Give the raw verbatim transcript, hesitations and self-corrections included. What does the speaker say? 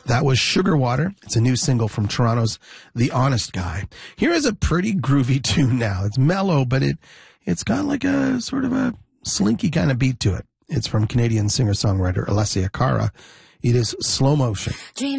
That was Sugar Water. It's a new single from Toronto's The Honest Guy. Here is a pretty groovy tune now. It's mellow, but it, it's got like a sort of a slinky kind of beat to it. It's from Canadian singer-songwriter Alessia Cara. It is Slow Motion.